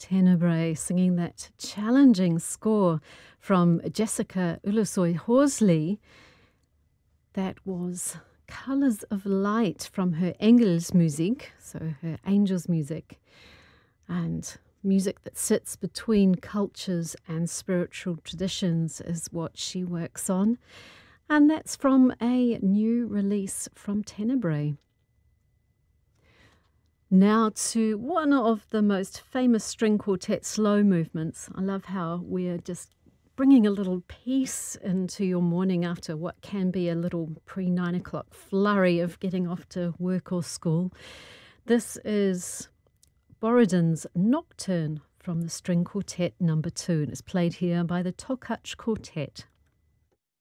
Tenebrae singing that challenging score from Jessica Ulusoy Horsley. That was Colours of Light from her Engelsmusik, so her Angels music, and music that sits between cultures and spiritual traditions is what she works on. And that's from a new release from Tenebrae. Now to one of the most famous string quartet slow movements. I love how we're just bringing a little peace into your morning after what can be a little pre-9 o'clock flurry of getting off to work or school. This is Borodin's Nocturne from the String Quartet No. 2, and it's played here by the Tokach Quartet.